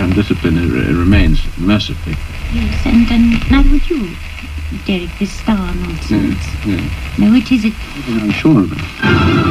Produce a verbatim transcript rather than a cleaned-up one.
undisciplined it, it remains, mercifully. Yes, and, and neither would you, Derek, this star nonsense. Yeah, yeah. No, it is it. I'm sure of it.